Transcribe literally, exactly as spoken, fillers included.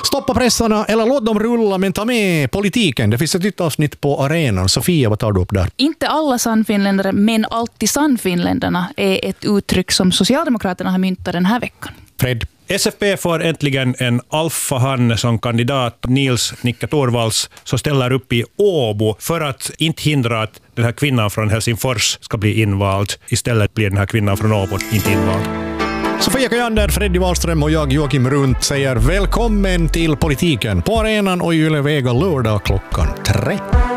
Stoppa pressarna eller låt dem rulla, men ta med politiken. Det finns ett nytt avsnitt på arenan. Sofia, vad tar du upp där? Inte alla sannfinländare, men alltid sannfinländarna är ett uttryck som Socialdemokraterna har myntat den här veckan. Fred? S F P får äntligen en alfahanne som kandidat. Nils Nicka Torvalds så ställer upp i Åbo för att inte hindra att den här kvinnan från Helsingfors ska bli invald. Istället blir den här kvinnan från Åbo inte invald. Sofia Kajander, Freddy Wahlström och jag Joakim Runt säger välkommen till politiken på arenan och i Yle Vega lördag klockan tre.